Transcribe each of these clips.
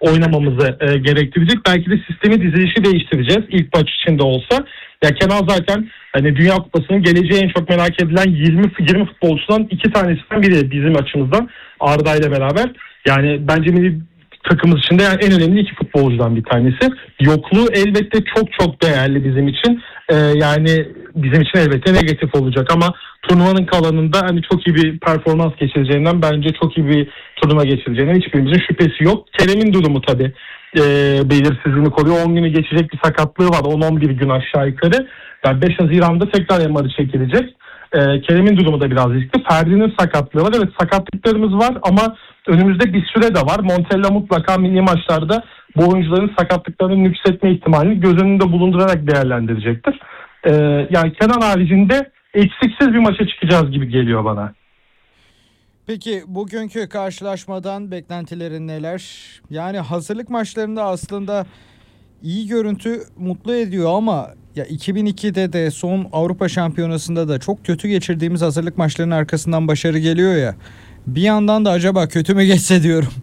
oynamamızı gerektirecek. Belki de sistemi, dizilişi değiştireceğiz ilk maç içinde olsa. Ya Kenan zaten hani Dünya Kupası'nın geleceği en çok merak edilen 20 futbolcudan 2 tanesinden biri bizim açımızdan, Arda ile beraber. Yani bence milli takımımız içinde yani en önemli 2 futbolcudan bir tanesi. Yokluğu elbette çok çok değerli bizim için. Yani bizim için elbette negatif olacak ama turnuvanın kalanında hani çok iyi bir performans geçireceğinden, bence çok iyi bir turnuva geçireceğinden hiçbirimizin şüphesi yok. Kerem'in durumu tabii belirsizliğini koruyor. 10 günü geçecek bir sakatlığı var. 10-11 gün aşağı yukarı. Yani 5 Haziran'da tekrar MR'ı çekilecek. Kerem'in durumu da biraz riskli. Ferdi'nin sakatlığı var. Evet, sakatlıklarımız var ama önümüzde bir süre de var. Montella mutlaka milli maçlarda bu oyuncuların sakatlıklarını nüksetme ihtimalini göz önünde bulundurarak değerlendirecektir. Yani Kenan haricinde eksiksiz bir maça çıkacağız gibi geliyor bana. Peki bugünkü karşılaşmadan beklentilerin neler? Yani hazırlık maçlarında aslında iyi görüntü mutlu ediyor ama ya 2002'de de son Avrupa Şampiyonası'nda da çok kötü geçirdiğimiz hazırlık maçlarının arkasından başarı geliyor ya. Bir yandan da acaba kötü mü geçse diyorum.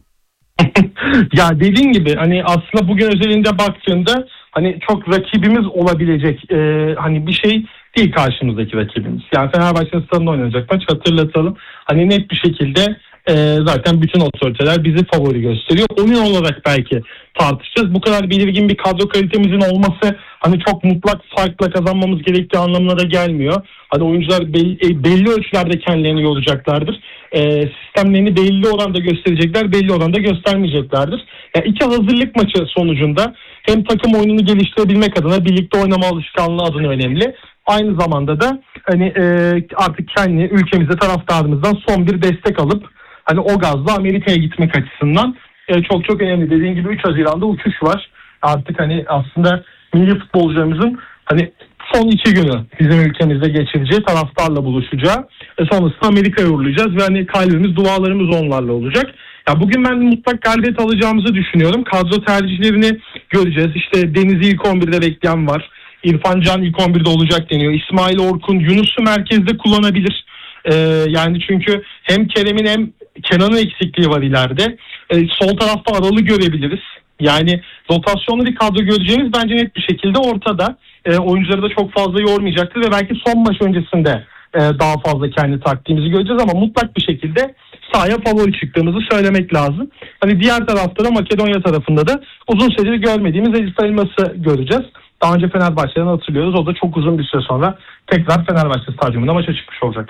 Ya dediğin gibi hani aslında bugün özelinde baktığında hani çok rakibimiz olabilecek hani bir şey değil karşımızdaki rakibimiz. Yani Fenerbahçe stadında oynanacak maç, hatırlatalım. Hani net bir şekilde zaten bütün otoriteler bizi favori gösteriyor. Oyun olarak belki tartışacağız. Bu kadar belirgin bir kadro kalitemizin olması hani çok mutlak farkla kazanmamız gerektiği anlamına da gelmiyor. Hani oyuncular belli ölçülerde kendilerini yoracaklardır. Sistemlerini belli oranda gösterecekler, belli oranda göstermeyeceklerdir. Yani 2 hazırlık maçı sonucunda hem takım oyununu geliştirebilmek adına birlikte oynama alışkanlığı adına önemli. Aynı zamanda da hani artık kendi ülkemizde taraftarımızdan son bir destek alıp hani o gazla Amerika'ya gitmek açısından çok çok önemli. Dediğim gibi 3 Haziran'da uçuş var. Artık hani aslında milli futbolcularımızın hani son 2 günü bizim ülkemizde geçireceği, taraftarla buluşacağı, sonrasında Amerika'ya uğurlayacağız ve hani kalbimiz, dualarımız onlarla olacak. Ya bugün ben mutlak galibiyet alacağımızı düşünüyorum. Kadro tercihlerini göreceğiz. İşte Deniz'i ilk 11'de bekleyen var. İrfan Can ilk 11'de olacak deniyor. İsmail Orkun, Yunus'u merkezde kullanabilir. Yani çünkü hem Kerem'in hem Kenan'ın eksikliği var ileride. Sol tarafta Aral'ı görebiliriz. Yani rotasyonlu bir kadro göreceğimiz bence net bir şekilde ortada. Oyuncuları da çok fazla yormayacaktır ve belki son maç öncesinde daha fazla kendi taktiğimizi göreceğiz ama mutlak bir şekilde sahaya favori çıktığımızı söylemek lazım. Hani diğer tarafta da Makedonya tarafında da uzun süredir görmediğimiz Elis Elmas'ı göreceğiz. Daha önce Fenerbahçe'den hatırlıyoruz. O da çok uzun bir süre sonra tekrar Fenerbahçe stadyumunda maça çıkmış olacak.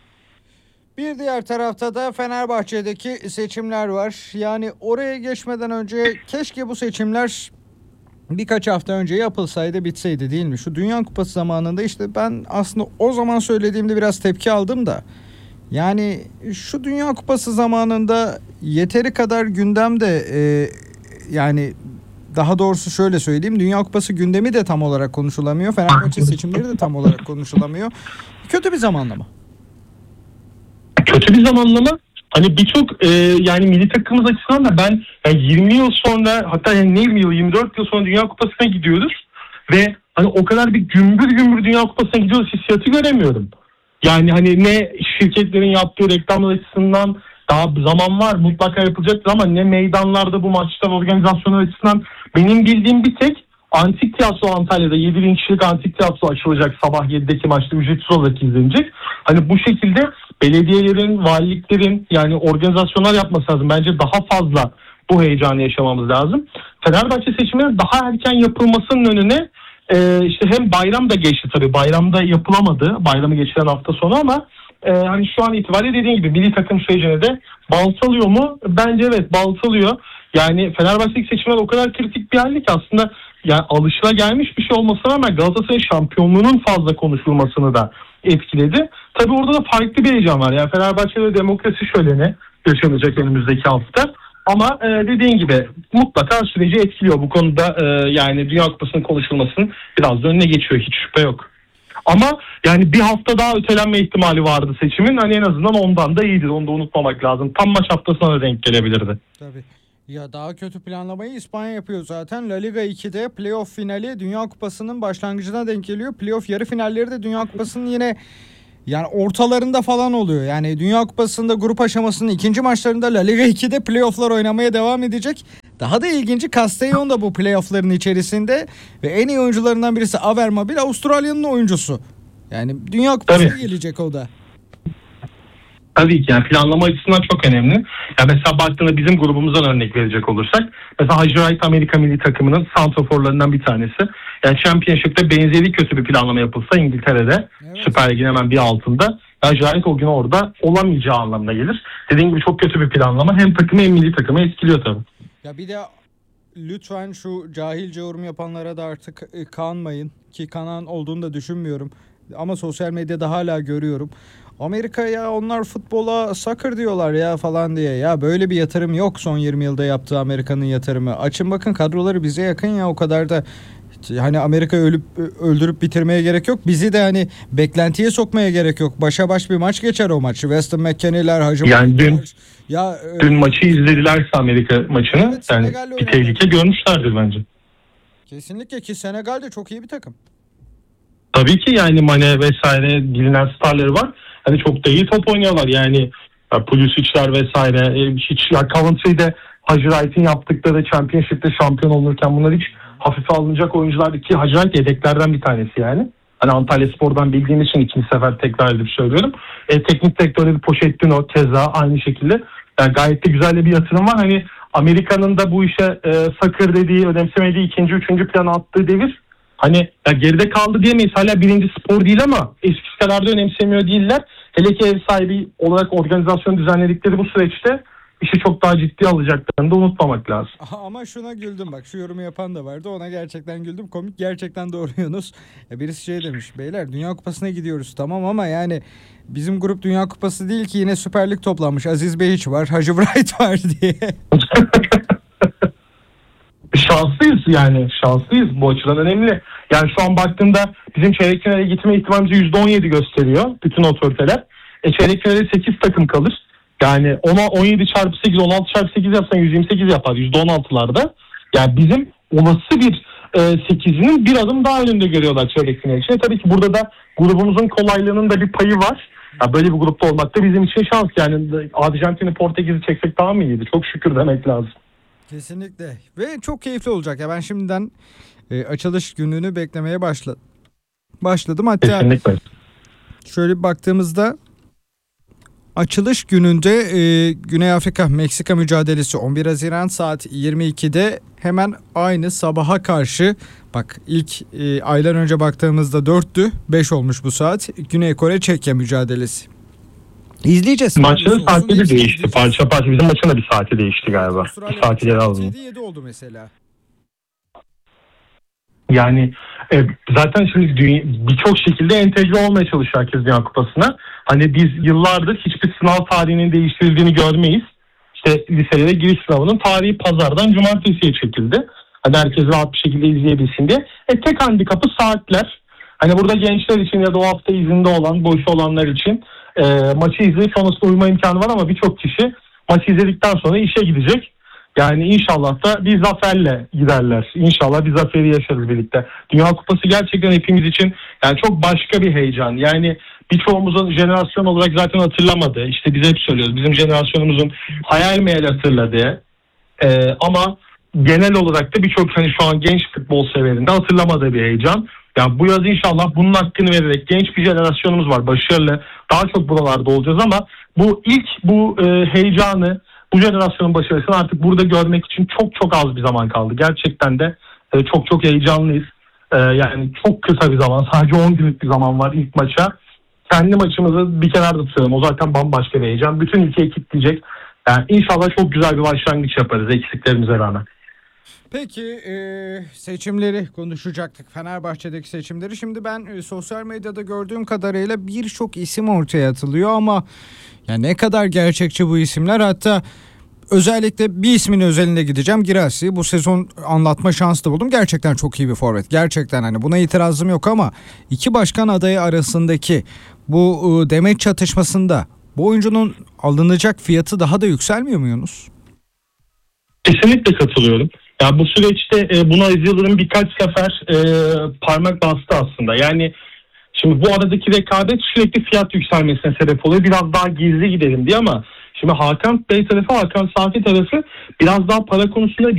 Bir diğer tarafta da Fenerbahçe'deki seçimler var. Yani oraya geçmeden önce keşke bu seçimler birkaç hafta önce yapılsaydı, bitseydi değil mi? Şu Dünya Kupası zamanında işte ben aslında o zaman söylediğimde biraz tepki aldım da. Yani şu Dünya Kupası zamanında yeteri kadar gündemde yani daha doğrusu şöyle söyleyeyim, Dünya Kupası gündemi de tam olarak konuşulamıyor. Fenerbahçe seçimleri de tam olarak konuşulamıyor. Kötü bir zamanlama. Kötü bir zamanlama. Hani birçok yani milli takımımız açısından da ben yani 20 yıl sonra, hatta yani ne 20 yıl, 24 yıl sonra Dünya Kupası'na gidiyoruz ve hani o kadar bir gümbür gümbür Dünya Kupası'na gidiyoruz hissiyatı göremiyorum. Yani hani ne şirketlerin yaptığı reklamlar açısından daha zaman var, mutlaka yapılacaktır ama ne meydanlarda bu maçlar organizasyonu açısından benim bildiğim bir tek Antik Tiyatro Antalya'da 7.000 kişilik Antik Tiyatro açılacak, sabah 7'deki maçta ücretsiz olarak izlenecek. Hani bu şekilde belediyelerin, valiliklerin yani organizasyonlar yapması lazım. Bence daha fazla bu heyecanı yaşamamız lazım. Fenerbahçe seçimlerinin daha erken yapılmasının önüne işte hem bayram da geçti tabii. Bayramda yapılamadı. Bayramı geçiren hafta sonu ama hani şu an itibariyle dediğim gibi milli takım sürecine de baltalıyor mu? Bence evet, baltalıyor. Yani Fenerbahçe'deki seçimler o kadar kritik bir halde ki aslında yani alışılagelmiş bir şey olmasına rağmen Galatasaray'ın şampiyonluğunun fazla konuşulmasını da etkiledi. Tabii orada da farklı bir heyecan var. Yani Fenerbahçe'de demokrasi şöleni yaşanacak önümüzdeki hafta. Ama dediğin gibi mutlaka süreci etkiliyor. Bu konuda yani Dünya Kupası'nın konuşulmasının biraz da önüne geçiyor. Hiç şüphe yok. Ama yani bir hafta daha ötelenme ihtimali vardı seçimin. Hani en azından ondan da iyidir. Onu da unutmamak lazım. Tam maç haftasına da denk gelebilirdi. Tabii. Ya daha kötü planlamayı İspanya yapıyor zaten. La Liga 2'de playoff finali Dünya Kupası'nın başlangıcına denk geliyor. Playoff yarı finalleri de Dünya Kupası'nın yine yani ortalarında falan oluyor. Yani Dünya Kupası'nda grup aşamasının ikinci maçlarında La Liga 2'de playofflar oynamaya devam edecek. Daha da ilginci, Castellón da bu playoff'ların içerisinde ve en iyi oyuncularından birisi Avermabil Avustralya'nın oyuncusu. Yani Dünya Kupası'na gelecek o da. Tabii ki yani planlama açısından çok önemli. Ya mesela baktığında bizim grubumuzdan örnek verecek olursak, mesela Hacı Wright Amerika milli takımının santraforlarından bir tanesi. Yani Championship'te benzeri kötü bir planlama yapılsa İngiltere'de, evet, Süper Lig'in hemen bir altında, Hacı Wright o gün orada olamayacağı anlamına gelir. Dediğim gibi çok kötü bir planlama hem takımı hem milli takımı etkiliyor tabii. Ya bir de lütfen şu cahilce yorum yapanlara da artık kanmayın, ki kanan olduğunu da düşünmüyorum. Ama sosyal medyada hala görüyorum. Amerika'ya onlar futbola soccer diyorlar ya falan diye. Ya böyle bir yatırım yok son 20 yılda yaptığı Amerika'nın yatırımı. Açın bakın, kadroları bize yakın ya, o kadar da hani Amerika'yı öldürüp bitirmeye gerek yok. Bizi de hani beklentiye sokmaya gerek yok. Başa baş bir maç geçer o maç. Weston McKennie'ler, Hacı yani dün maçı izledilerse Amerika maçını, evet, yani bir tehlike görmüşlerdir bence. Kesinlikle, ki Senegal de çok iyi bir takım. Tabii ki yani Mane vesaire bilinen starları var. Hani çok da iyi top oynuyorlar yani, Pulisic'ler vesaire. Hiç ya, Coventry'de Hacı Wright'in yaptıkları Championship'te şampiyon olurken bunlar hiç hafife alınacak oyunculardı ki Hacı Wright yedeklerden bir tanesi yani. Hani Antalyaspor'dan bildiğim için ikinci sefer tekrar edip söylüyorum. Teknik direktörü Pochettino keza aynı şekilde. Yani gayet de güzel bir yatırım var. Hani Amerika'nın da bu işe soccer dediği, önemsemediği, ikinci, üçüncü plana attığı devir. Hani ya geride kaldı diyemeyiz. Hala birinci spor değil ama eskisi kadar da önemsemiyor değiller. Hele ki ev sahibi olarak organizasyon düzenledikleri bu süreçte işi çok daha ciddi alacaklarını da unutmamak lazım. Ama şuna güldüm bak, şu yorumu yapan da vardı, ona gerçekten güldüm, komik, gerçekten doğru Yunus. Birisi şey demiş, beyler Dünya Kupası'na gidiyoruz tamam ama yani bizim grup Dünya Kupası değil ki, yine Süper Lig toplanmış, Aziz Behiç var, Hacı Wright var diye. Şanslıyız yani, şanslıyız, bu açıdan önemli. Yani şu an baktığımda bizim çeyrek finale gitme ihtimalimizi %17 gösteriyor bütün otoriteler. Çeyrek finale 8 takım kalır. Yani ona 17 çarpı 8, 16 çarpı 8 yapsan 128 yapar %16'larda. Yani bizim olası bir 8'inin bir adım daha önünde görüyorlar çeyrek final için. Tabii ki burada da grubumuzun kolaylığının da bir payı var. Ya böyle bir grupta olmak da bizim için şans. Yani Arjantin'i, Portekiz'i çeksek daha mı iyiydi? Çok şükür demek lazım. Kesinlikle. Ve çok keyifli olacak. Ya ben şimdiden açılış gününü beklemeye başladım. Hatta kesinlikle. Şöyle bir baktığımızda açılış gününde Güney Afrika Meksika mücadelesi 11 Haziran saat 22'de, hemen aynı sabaha karşı, bak ilk aylar önce baktığımızda 4'tü, 5 olmuş bu saat, Güney Kore Çekya mücadelesi. İzleyeceğiz. Maçların saatleri de değişti. Parça parça. Bizim maçın da bir saati değişti galiba. Bir saati geri aldım. 7 oldu mesela. Yani zaten şimdi birçok şekilde entegre olmaya çalışıyor herkes Dünya Kupası'na. Hani biz yıllardır hiçbir sınav tarihinin değiştirildiğini görmeyiz. İşte liselere giriş sınavının tarihi pazardan cumartesiye çekildi. Hani herkes rahat bir şekilde izleyebilsin diye. Tek handikapı saatler. Hani burada gençler için ya da o hafta izinde olan, boş olanlar için maçı izleyip sonrasında uyuma imkanı var ama birçok kişi maçı izledikten sonra işe gidecek. Yani inşallah da bir zaferle giderler. İnşallah bir zaferi yaşarız birlikte. Dünya Kupası gerçekten hepimiz için yani çok başka bir heyecan. Yani birçoğumuzun jenerasyon olarak zaten hatırlamadı. İşte biz hep söylüyoruz. Bizim jenerasyonumuzun hayal meyal hatırladığı ama genel olarak da birçok hani şu an genç futbol severinde hatırlamadığı bir heyecan. Yani bu yaz inşallah bunun hakkını vererek genç bir jenerasyonumuz var. Başarılı. Daha çok buralarda olacağız ama bu heyecanı, bu jenerasyonun başarısını artık burada görmek için çok çok az bir zaman kaldı. Gerçekten de çok çok heyecanlıyız. Yani çok kısa bir zaman. Sadece 10 günlük bir zaman var ilk maça. Kendi maçımızı bir kenarda tutalım. O zaten bambaşka bir heyecan. Bütün ülkeyi kitleyecek. Yani inşallah çok güzel bir başlangıç yaparız eksiklerimize rağmen. Peki seçimleri konuşacaktık. Fenerbahçe'deki seçimleri. Şimdi ben sosyal medyada gördüğüm kadarıyla birçok isim ortaya atılıyor ama yani ne kadar gerçekçi bu isimler? Hatta özellikle bir ismin özelinde gideceğim. Girassi bu sezon anlatma şansı da buldum. Gerçekten çok iyi bir forvet. Gerçekten hani buna itirazım yok ama iki başkan adayı arasındaki bu demeç çatışmasında bu oyuncunun alınacak fiyatı daha da yükselmiyor mu Yunus? Kesinlikle katılıyorum. Ya bu süreçte buna Aziz Yıldırım birkaç sefer parmak bastı aslında. Yani şimdi bu aradaki rekabet sürekli fiyat yükselmesine sebep oluyor. Biraz daha gizli gidelim diye ama şimdi Hakan Bey tarafı, Hakan Safi tarafı biraz daha para konusunda